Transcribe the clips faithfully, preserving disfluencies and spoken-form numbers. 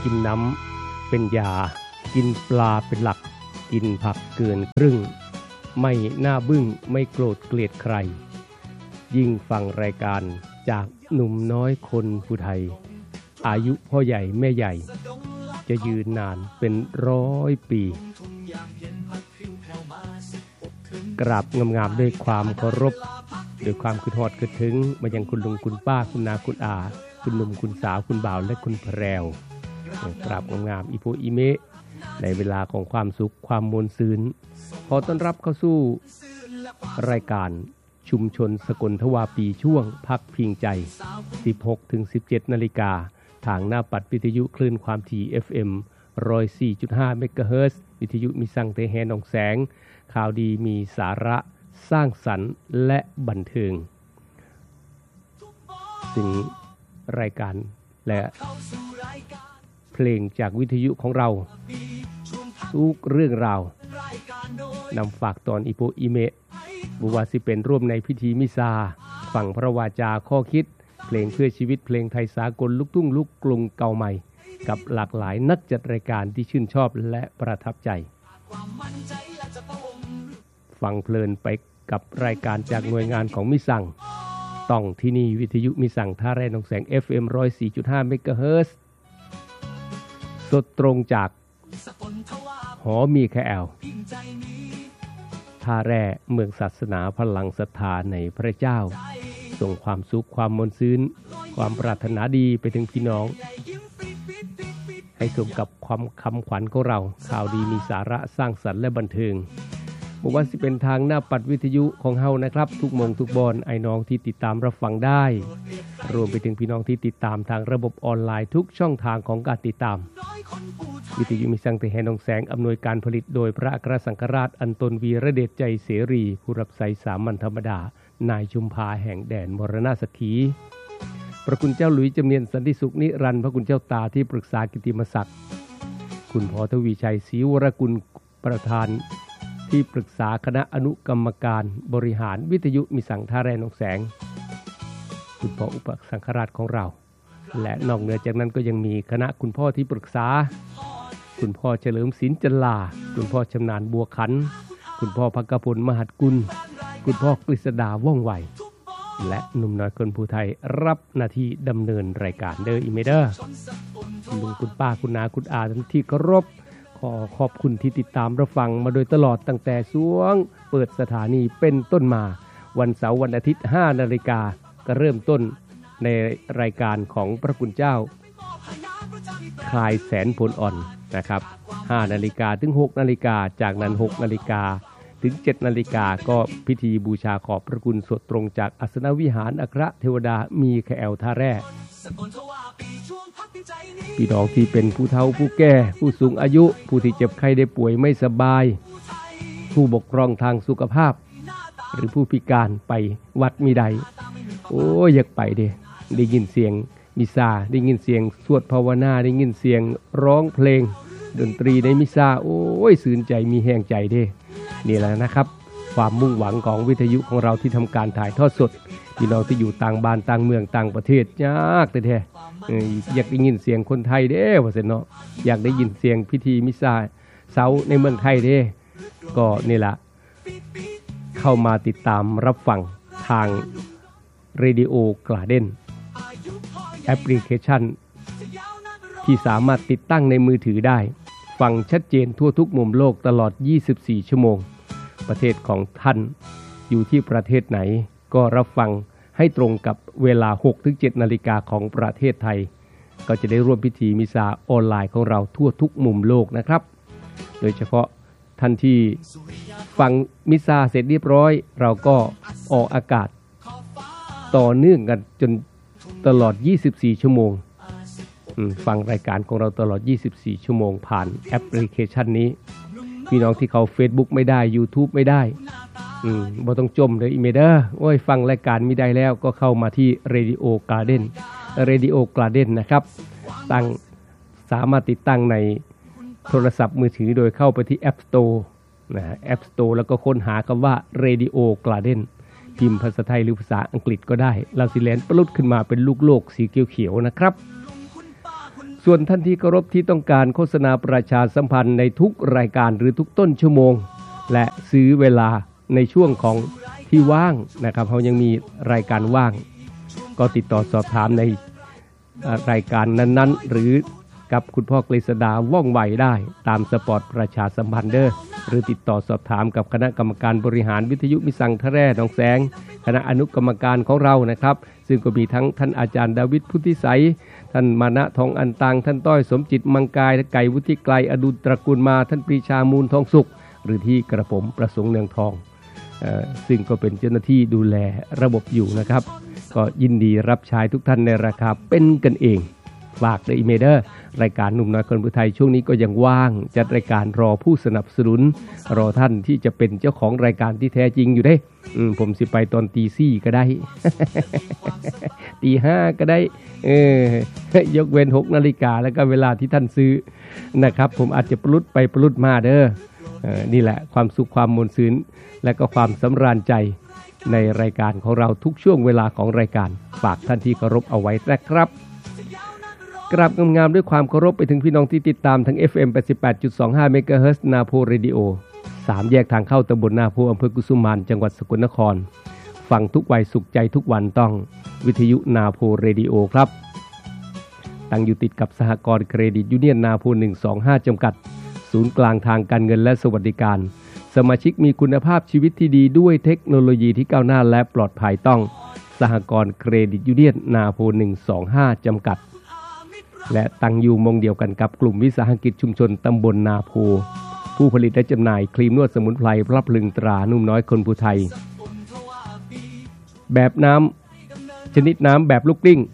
กินน้ำเป็นยากินปลาเป็นหลักกินผักเกินครึ่งไม่หน้าบึ้งไม่โกรธเกลียดใครยิ่งฟังรายการจากหนุ่มน้อยคนผู้ไทยอายุพ่อใหญ่แม่ใหญ่จะยืนนานเป็นร้อยปีกราบงามๆด้วยความเคารพด้วยความคิดฮอดคิดถึงมายังคุณลุงคุณป้าคุณนาคุณอาคุณหนุ่มคุณสาวคุณบ่าวและคุณแพรวกราบงามๆอีโพอีเมะในเวลาของความสุขความมวลซื่นขอต้อนรับเข้าสู่รายการชุมชนสกลทวาปีช่วงพักพิงใจ สิบหกถึงสิบเจ็ด นาฬิกาทางหน้าปัดวิทยุคลื่นความถี่ เอฟ เอ็ม หนึ่งร้อยสี่จุดห้า เมกะเฮิรตซ์ วิทยุมีสังเตแฮนองแสงข่าวดีมีสาระสร้างสรรค์และบันเทิงซึ่งรายการและเพลงจากวิทยุของเราทุกเรื่องราวนำฝากตอนอีโปอีเมะบุว่าสิเป็นร่วมในพิธีมิซาฝั่งพระวาจาข้อคิดเพลงเพื่อชีวิตเพลงไทยสากลลูกทุ่งลูกกรุงเก่าใหม่กับหลากหลายนักจัดรายการที่ชื่นชอบและประทับใจฟังเพลินไปกับรายการจากหน่วยงานของมิสังต้องที่นี่วิทยุมิสังท่าแร่หนองแสง เอฟ เอ็ม หนึ่งร้อยสี่จุดห้า เมกะเฮิรตซ์สดตรงจากหอมีแคแอลท่าแร่เมืองศาสนาพลังศรัทธาในพระเจ้าส่งความสุขความมนต์ซื่นความปรารถนาดีไปถึงพี่น้องให้สมกับความคำขวัญของเราข่าวดีมีสาระสร้างสรรค์และบันเทิงบอกว่าสิเป็นทางหน้าปัดวิทยุของเฮานะครับทุกโมงทุกบอนไอ้น้องที่ติดตามรับฟังได้รวมไปถึงพี่น้องที่ติดตามทางระบบออนไลน์ทุกช่องทางของการติดตามวิทยุมีสังเตแฮนองแสงอำนวยการผลิตโดยพระอัครสังฆราชอันตนวีระเดชใจเสรีผู้รับใช้สามัญธรรมดานายชุมพาแห่งแดนมรณะสักขีพระคุณเจ้าหลุยจำเนียนสันติสุขนิรันดร์พระคุณเจ้าตาที่ปรึกษากิตติมศักดิ์คุณพ่อทวีชัยศรีวรกุลประธานที่ปรึกษาคณะอนุกรรมการบริหารวิทยุมีสังท่าแร่หนองแสงคุณพ่ออุปสังฆราชของเราและนอกเหนือจากนั้นก็ยังมีคณะคุณพ่อที่ปรึกษาคุณพ่อเฉลิมศิลป์จันลาคุณพ่อชำนาญบัวขันคุณพ่อภักพลมหัดกุลคุณพ่อกฤษดาว่องไวและหนุ่มน้อยคนผู้ไทยรับหน้าที่ดำเนินรายการเดออีเมเดอร์ลุงคุณป้าคุณนาคุณอาท่านที่เคารพขอขอบคุณที่ติดตามรับฟังมาโดยตลอดตั้งแต่ช่วงเปิดสถานีเป็นต้นมาวันเสาร์วันอาทิตย์ ห้านาฬิกาก็เริ่มต้นในรายการของพระคุณเจ้าคายแสนผลอ่อนนะครับ ห้านาฬิกาถึง หกนาฬิกาจากนั้น หกนาฬิกาถึง เจ็ดนาฬิกาก็พิธีบูชาขอบพระคุณสดตรงจากอัสนวิหารอัครเทวดามีแคแอลท่าแร่พี่น้องที่เป็นผู้เฒ่าผู้แก่ผู้สูงอายุผู้ที่เจ็บไข้ได้ป่วยไม่สบายผู้บกพร่องทางสุขภาพหรือผู้พิการไปวัดมีใดโอ้ยอยากไปเด้ได้ยินเสียงมิซาได้ยินเสียงสวดภาวนาได้ยินเสียงร้องเพลงดนตรีในมิซาโอ้ยสื่นใจมีแห้งใจเด้นี่แหละนะครับความมุ่งหวังของวิทยุของเราที่ทำการถ่ายทอดสดพี่น้องที่อยู่ต่างบ้านต่างเมืองต่างประเทศยากแท้ๆอยากได้ยินเสียงคนไทยเด้ว่าซั่นเนาะอยากได้ยินเสียงพิธีมิซาเสาในเมืองไทยเด้ก็นี่ล่ะเข้ามาติดตามรับฟังทาง Radio Garden แอปพลิเคชันที่สามารถติดตั้งในมือถือได้ฟังชัดเจนทั่วทุกมุมโลกตลอดยี่สิบสี่ชั่วโมงประเทศของท่านอยู่ที่ประเทศไหนก็รับฟังให้ตรงกับเวลา หกถึงเจ็ดนาฬิกาของประเทศไทยก็จะได้ร่วมพิธีมิซาออนไลน์ของเราทั่วทุกมุมโลกนะครับโดยเฉพาะท่านที่ฟังมิซาเสร็จเรียบร้อยเราก็ออกอากาศต่อเนื่องกันจนตลอดยี่สิบสี่ชั่วโมงฟังรายการของเราตลอดยี่สิบสี่ชั่วโมงผ่านแอปพลิเคชันนี้พี่น้องที่เขา Facebook ไม่ได้ YouTube ไม่ได้อืมบ่ต้องจมเลยอีเมเดอร์โอ้ยฟังรายการมีได้แล้วก็เข้ามาที่ Radio Garden Radio Garden นะครับตั้งสามารถติดตั้งในโทรศัพท์มือถือโดยเข้าไปที่ App Store นะ App Store แล้วก็ค้นหาคำว่า Radio Garden พิมพ์ภาษาไทยหรือภาษาอังกฤษก็ได้เราสิแลนปลุดขึ้นมาเป็นลูกโลกสีเขียวๆนะครับส่วนท่านที่เคารพที่ต้องการโฆษณาประชาสัมพันธ์ในทุกรายการหรือทุกต้นชั่วโมงและซื้อเวลาในช่วงของที่ว่างนะครับเขายังมีรายการว่างก็ติดต่อสอบถามในรายการนั้นๆหรือกับคุณพ่อกฤษดาว่องไวได้ตามสปอร์ตประชาสัมพันธ์เด้อหรือติดต่อสอบถามกับคณะกรรมการบริหารวิทยุมิสังทะแร่หนองแสงคณะอนุกรรมการของเรานะครับซึ่งก็มีทั้งท่านอาจารย์ดาวิดพุทธิไสยท่านมานะทองอันตังท่านต้อยสมจิตมังกายไก่วุฒิไกลอดุลตระกูลมาท่านปรีชามูลทองสุขหรือที่กระผมประสงค์เนืองทองซึ่งก็เป็นเจ้าหน้าที่ดูแลระบบอยู่นะครับก็ยินดีรับใช้ทุกท่านในราคาเป็นกันเองฝากในอีเมลเดอร์รายการหนุ่มน้อยคนผู้ไทยช่วงนี้ก็ยังว่างจัดรายการรอผู้สนับสนุนรอท่านที่จะเป็นเจ้าของรายการที่แท้จริงอยู่ได้ผมสิไปตอนตีสี่ก็ได้ ตีห้าก็ได้เออยกเว้นหกนาฬิกาแล้วก็เวลาที่ท่านซื้อนะครับผมอาจจะปลุดไปปลุดมาเด้อนี่แหละความสุขความมนต์ซื่นและก็ความสำราญใจในรายการของเราทุกช่วงเวลาของรายการฝากท่านที่เคารพเอาไว้นะครับกราบงามๆด้วยความเคารพไปถึงพี่น้องที่ติดตามทั้ง เอฟ เอ็ม แปดสิบแปดจุดสองห้า เมกะเฮิรตซ์นาโพเรดิโอสามแยกทางเข้าตำบลนาโพอำเภอกุสุมานจังหวัดสกลนครฟังทุกวัยสุขใจทุกวันต้องวิทยุนาโพเรดิโอครับตั้งอยู่ติดกับสหกรณ์เครดิตยูเนียนนาโพหนึ่งสองห้าจำกัดศูนย์กลางทางการเงินและสวัสดิการสมาชิกมีคุณภาพชีวิตที่ดีด้วยเทคโนโลยีที่ก้าวหน้าและปลอดภัยต้องสหกรณ์เครดิตยูเนียนนาโพหนึ่งสองห้าจำกัดและตั้งอยู่มงเดียวกันกับกลุ่มวิสาหกิจชุมชนตำบลนาโพผู้ผลิตและจำหน่ายครีมนวดสมุนไพรรับลึงตรานุ่มน้อยคนผู้ไทยแบบน้ำชนิดน้ำแบบลูกกลิ้ง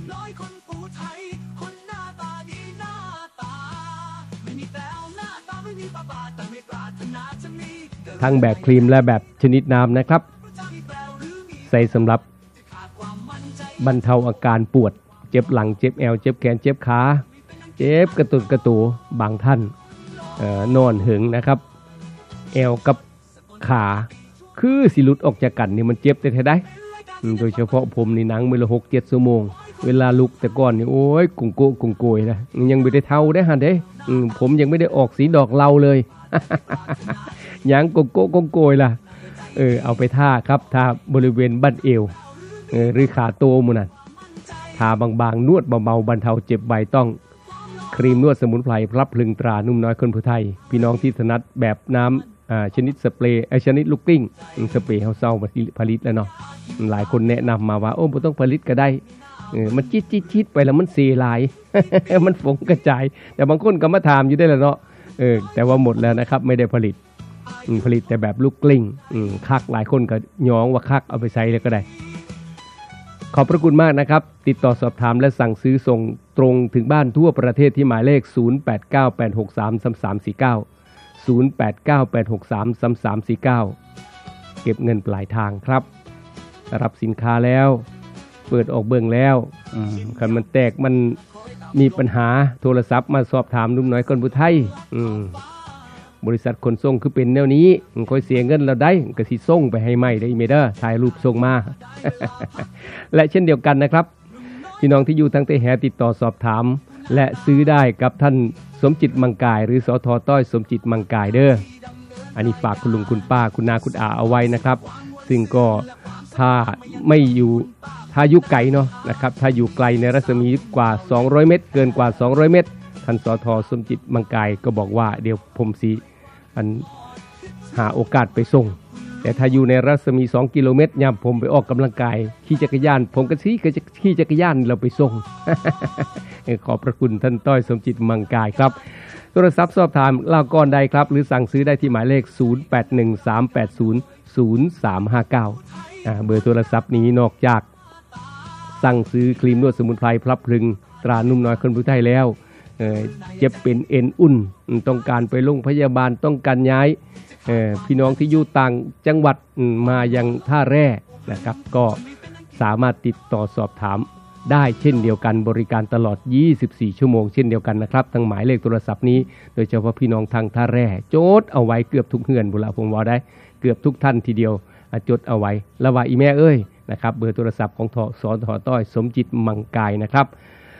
ทั้งแบบครีมและแบบชนิดน้ำนะครับใส่สำหรับบรรเทาอาการปวดเจ็บหลังเจ็บแอวเจ็บแขนเจ็บขาเจ็บกระตุนกระตูบางท่านนอนหึงนะครับแอวกับขาคือสิหลุดออกจากกันนี่มันเจ็บแต่แท้ได้โดยเฉพาะผมนี่หนังมือละหกเจ็ดชั่วโมงเวลาลุกแต่ก่อนนี่โอ้ยกุ่งโกกุ่งโกยนะยังไม่ได้เท่าได้หันเด้ผมยังไม่ได้ออกสีดอกเหลาเลยยังโกโก้โกโกยล่ะเออเอาไปท่าครับท่าบริเวณบั้นเอวเออหรือขาโตมุนั่นทาบางๆนวดเบาๆบรรเทาเจ็บใบต้องครีมนวดสมุนไพรพลับพลึงตรานุ่มน้อยคนผู้ไทยพี่น้องที่ถนัดแบบน้ำอ่าชนิดสเปรย์ไอชนิดลูกกลิ้งสเปรย์เฮาเซามาผลิตแล้วเนาะหลายคนแนะนำมาว่าโอ้บ่ต้องผลิตก็ได้เออมันจิดๆๆไปแล้วมันเสียหลาย มันฝงกระจายแต่บางคนก็มาถามอยู่ได้แล้วเนาะเออแต่ว่าหมดแล้วนะครับไม่ได้ผลิตผลิตแต่แบบลูกกลิ้งคักหลายคนก็ย้องว่าคักเอาไปใช้เลยก็ได้ขอบพระคุณมากนะครับติดต่อสอบถามและสั่งซื้อส่งตรงถึงบ้านทั่วประเทศที่หมายเลขศูนย์ แปด เก้า แปด หก สาม สาม สาม สี่ เก้า ศูนย์ แปด เก้า แปด หก สาม สาม สาม สี่ เก้าเก็บเงินปลายทางครับรับสินค้าแล้วเปิดออกเบิ่งแล้วคันมันแตกมันมีปัญหาโทรศัพท์มาสอบถามนุ่มน้อยคนผู้ไทยบริษัทขนส่งคือเป็นแนวนี้ค่อยเสียเงินเราได้ก็สิส่งไปให้ใหม่ได้อีเมลเด้อถ่ายรูปส่งมา และเช่นเดียวกันนะครับพี่น้องที่อยู่ทางเตแหติดต่อสอบถามและซื้อได้กับท่านสมจิตมังกายหรือสท.ต้อยสมจิตมังกายเด้ออันนี้ฝากคุณลุงคุณป้าคุณนาคุณอาเอาไว้นะครับซึ่งก็ถ้าไม่อยู่ถ้าอยู่ไกลเนาะนะครับถ้าอยู่ไกลในรัศมีกว่าสองร้อยเมตรเกินกว่าสองร้อยเมตรท่านสท.สมจิตมังกายก็บอกว่าเดี๋ยวผมสิอันหาโอกาสไปส่งแต่ถ้าอยู่ในรัศมีสองกิโลเมตรยามผมไปออกกำลังกายขี่จักรยานผมก็ขี่ขี่จักรยานเราไปส่ง ขอบพระคุณท่านต้อยสมจิตมังกายครับโทรศัพท์สอบถามเล่าก่อนใดครับหรือสั่งซื้อได้ที่หมายเลขศูนย์ แปด หนึ่ง สาม แปด ศูนย์ ศูนย์ สาม ห้า เก้าอ่าเบอร์โทรศัพท์นี้นอกจากสั่งซื้อครีมนวดสมุนไพรพลับพลึงตรานุ่มน้อยคนผู้ไทยแล้วเอ่อเจ็บเป็นเอ็นอุ่นต้องการไปโรงพยาบาลต้องการย้ายพี่น้องที่อยู่ต่างจังหวัดมายังท่าแร่นะครับก็สามารถติดต่อสอบถามได้เช่นเดียวกันบริการตลอดยี่สิบสี่ชั่วโมงเช่นเดียวกันนะครับทางหมายเลขโทรศัพท์นี้โดยเฉพาะพี่น้องทางท่าแร่จดเอาไว้เกือบทุกเฮือนบุญละผมว่าได้เกือบทุกท่านทีเดียวจดเอาไว้แล้วว่าอีแม่เอ้ยนะครับเบอร์โทรศัพท์ของสท.ต้อยสมจิตมังกายนะครับ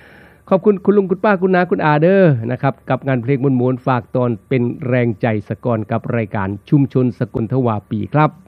ขอบคุณคุณลุงคุณป้าคุณนาคุณอาเดอร์นะครับกับงานเพลงมวลๆฝากตอนเป็นแรงใจสกรกับรายการชุมชนสกลทวาปีครับ